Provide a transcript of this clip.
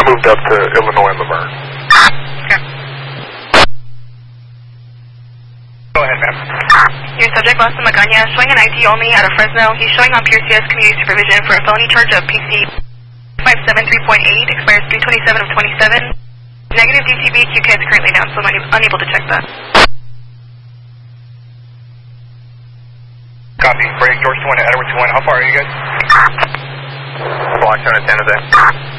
moved up to Illinois and Laverne. Okay. Go ahead, ma'am. Your subject, Boston Magana, showing an ID only out of Fresno. He's showing on PRCS community supervision for a felony charge of PC 573.8, expires 327 of 27. Negative DTB, QK is currently down, so I'm unable to check that. Copy. Break, George 21 to Edward 21. How far are you guys? Block 10 to San Jose.